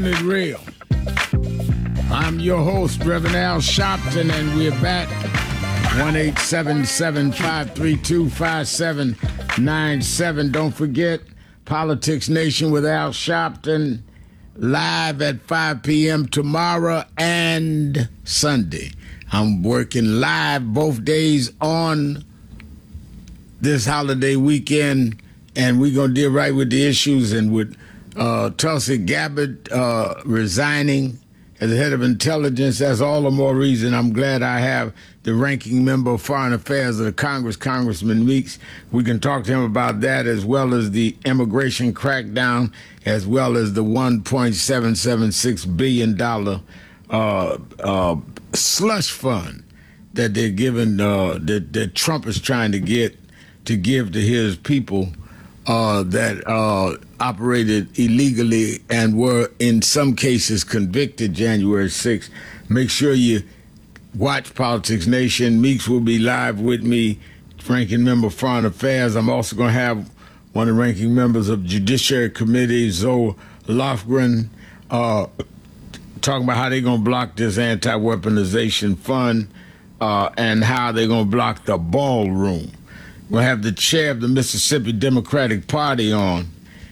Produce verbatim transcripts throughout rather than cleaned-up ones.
It real. I'm your host, Reverend Al Sharpton, and we're back. one eight seven seven, five three two, five seven nine seven. Don't forget, Politics Nation with Al Sharpton, live at five p.m. tomorrow and Sunday. I'm working live both days on this holiday weekend, and we're going to deal right with the issues. And with uh, Tulsi Gabbard uh, resigning as the head of intelligence, that's all the more reason I'm glad I have the ranking member of Foreign Affairs of the Congress, Congressman Meeks. We can talk to him about that, as well as the immigration crackdown, as well as the one point seven seven six billion dollars uh, uh, slush fund that they're giving, uh, that, that Trump is trying to get to give to his people uh, that uh, operated illegally and were in some cases convicted January sixth. Make sure you watch Politics Nation. Meeks will be live with me, ranking member of Foreign Affairs. I'm also going to have one of the ranking members of Judiciary Committee, Zoe Lofgren, uh, talking about how they're going to block this anti-weaponization fund uh, and how they're going to block the ballroom. We'll have the chair of the Mississippi Democratic Party on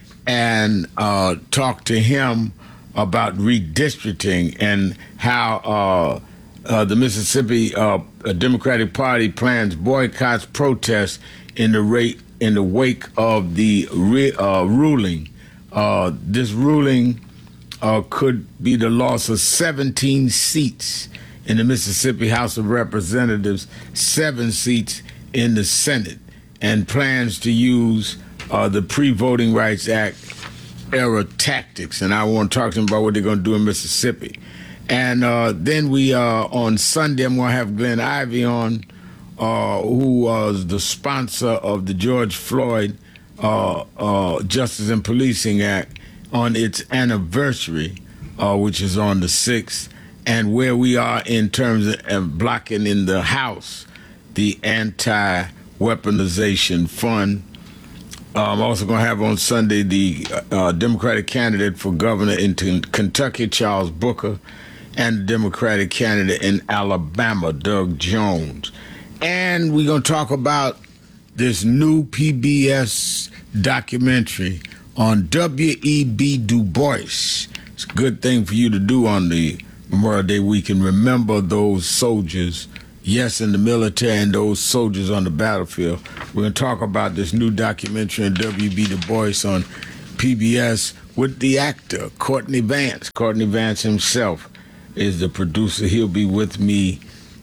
and uh, talk to him about redistricting and how uh, uh, the Mississippi uh, Democratic Party plans boycotts, protests in the rate in the wake of the re- uh, ruling. Uh, this ruling uh, could be the loss of seventeen seats in the Mississippi House of Representatives, seven seats in the Senate, and plans to use uh, the Pre-Voting Rights Act era tactics. And I want to talk to them about what they're going to do in Mississippi. And uh, then we, uh, on Sunday, I'm going to have Glenn Ivey on, uh, who was the sponsor of the George Floyd uh, uh, Justice and Policing Act on its anniversary, uh, which is on the sixth, and where we are in terms of blocking in the House the anti weaponization fund. Uh, I'm also going to have on Sunday the uh, Democratic candidate for governor in t- Kentucky, Charles Booker, and the Democratic candidate in Alabama, Doug Jones. And we're going to talk about this new P B S documentary on W E B Du Bois. It's a good thing for you to do on the Memorial Day weekend. Remember those soldiers, yes, in the military, and those soldiers on the battlefield. We're going to talk about this new documentary on W E B Du Bois on P B S with the actor, Courtney Vance. Courtney Vance himself is the producer. He'll be with me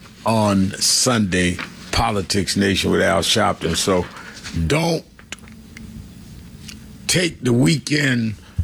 on Sunday, Politics Nation with Al Sharpton. So don't take the weekend